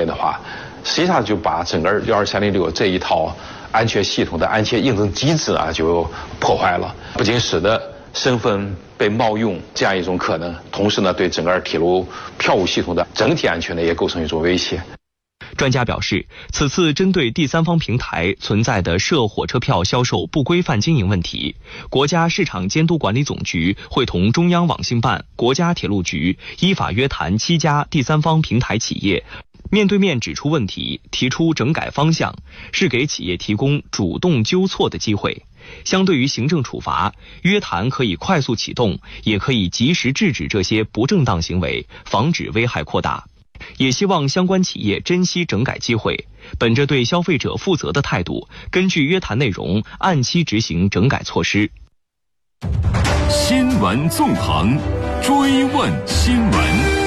的话，实际上就把整个12306这一套安全系统的安全验证机制啊就破坏了，不仅使得身份被冒用这样一种可能，同时呢对整个铁路票务系统的整体安全呢也构成一种威胁。 专家表示，此次针对第三方平台存在的涉火车票销售不规范经营问题，国家市场监督管理总局会同中央网信办、国家铁路局依法约谈7家第三方平台企业，面对面指出问题，提出整改方向，是给企业提供主动纠错的机会。相对于行政处罚，约谈可以快速启动，也可以及时制止这些不正当行为，防止危害扩大。也希望相关企业珍惜整改机会，本着对消费者负责的态度，根据约谈内容按期执行整改措施。 新闻纵横，追问新闻。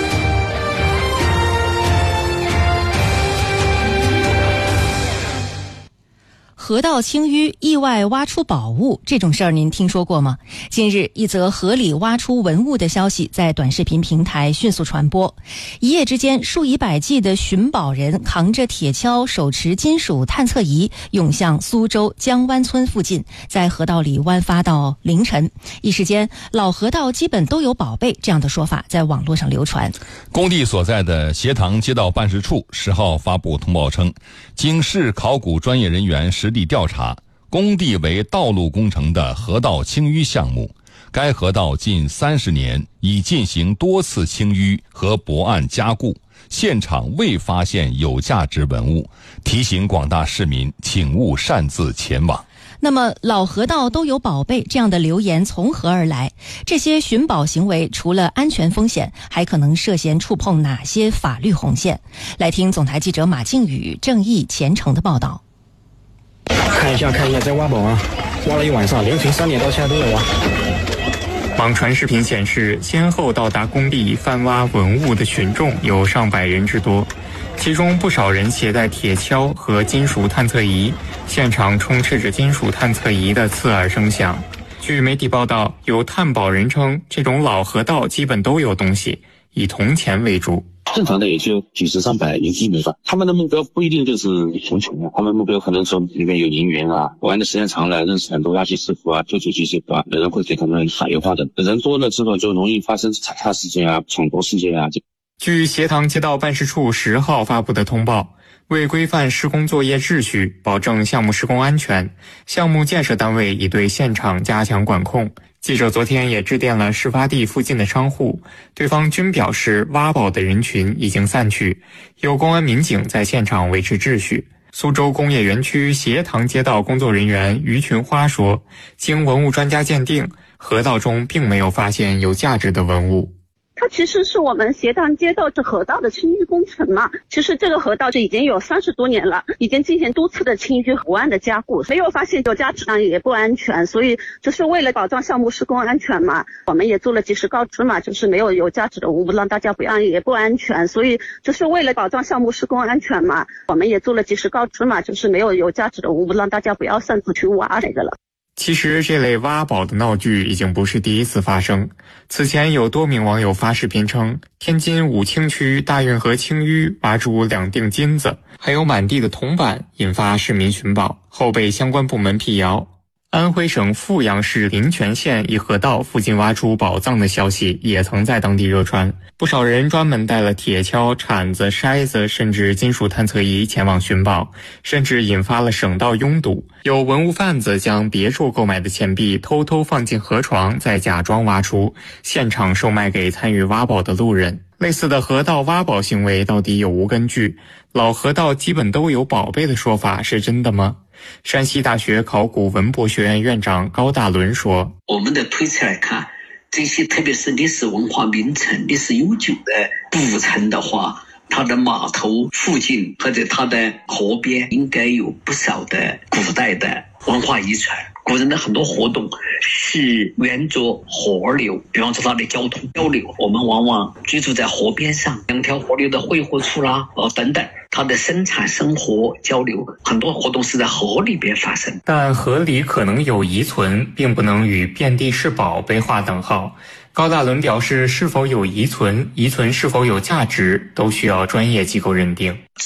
河道清淤意外挖出宝物，这种事儿您听说过吗？近日，一则河里挖出文物的消息在短视频平台迅速传播。一夜之间，数以百计的寻宝人扛着铁锹，手持金属探测仪，涌向苏州江湾村附近，在河道里弯发到凌晨。一时间，老河道基本都有宝贝这样的说法在网络上流传。 工地所在的协塘街道办事处10号发布通报称，经市考古专业人员实地调查，工地为道路工程的河道清淤项目，该河道近30年已进行多次清淤和驳岸加固，现场未发现有价值文物，提醒广大市民请勿擅自前往。 那么老河道都有宝贝这样的流言从何而来？这些寻宝行为除了安全风险，还可能涉嫌触碰哪些法律红线？来听总台记者马靖宇、正义、虔诚的报道。 看一下，在挖宝啊！挖了一晚上，凌晨3点到现在都在挖。 网传视频显示，先后到达工地翻挖文物的群众有上百人之多，其中不少人携带铁锹和金属探测仪，现场充斥着金属探测仪的刺耳声响。据媒体报道，有探宝人称，这种老河道基本都有东西，以铜钱为主。 正常的也就几十上百人基本上，他们的目标不一定就是穷穷啊，他们目标可能说里面有银元啊，玩的时间长了，认识很多垃圾师傅啊、旧主机师傅啊，有人会给他们海油化的，人多了之后就容易发生踩踏事件啊、抢夺事件啊。 据协塘街道办事处10号发布的通报，为规范施工作业秩序，保证项目施工安全，项目建设单位已对现场加强管控。记者昨天也致电了事发地附近的商户，对方均表示挖宝的人群已经散去，有公安民警在现场维持秩序。苏州工业园区协塘街道工作人员于群花说，经文物专家鉴定，河道中并没有发现有价值的文物。 它其实是我们协塘街道这河道的清淤工程嘛，其实这个河道是已经有30多年了，已经进行多次的清淤和驳岸的加固，没有发现有价值也不安全，所以就是为了保障项目施工安全嘛，我们也做了及时告知嘛，就是没有价值的文物让大家不要也不安全，所以就是为了保障项目施工安全嘛，我们也做了及时告知嘛，就是没有价值的文物让大家不要擅自去挖那个了。 其实这类挖宝的闹剧已经不是第一次发生。此前有多名网友发视频称，天津武清区大运河清淤挖出2锭金子，还有满地的铜板，引发市民寻宝，后被相关部门辟谣。安徽省阜阳市临泉县一河道附近挖出宝藏的消息也曾在当地热传，不少人专门带了铁锹、铲子、筛子，甚至金属探测仪前往寻宝，甚至引发了省道拥堵。有文物贩子将别处购买的钱币偷偷放进河床，再假装挖出，现场售卖给参与挖宝的路人。类似的河道挖宝行为到底有无根据？老河道基本都有宝贝的说法是真的吗？山西大学考古文博学院院长高大伦说， 我们的推测来看，这些特别是历史文化名城、历史悠久的古城的话，它的码头附近或者它的河边应该有不少的古代的文化遗产。古人的很多活动是沿着河流，比方说它的交通交流，我们往往居住在河边上，2条河流的汇合处啦，等等，它的生产生活交流，很多活动是在河里边发生。 但河里可能有遗存，并不能与遍地是宝被划等号。高大伦表示，是否有遗存是否有价值，都需要专业机构认定。